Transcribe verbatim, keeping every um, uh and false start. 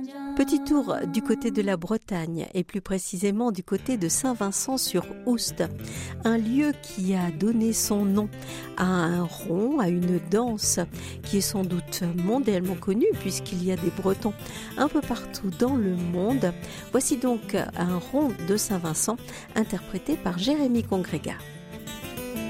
Petit tour du côté de la Bretagne et plus précisément du côté de Saint-Vincent-sur-Oust, un lieu qui a donné son nom à un rond, à une danse qui est sans doute mondialement connue puisqu'il y a des Bretons un peu partout dans le monde. Voici donc un rond de Saint-Vincent interprété par Jérémy Congrégat.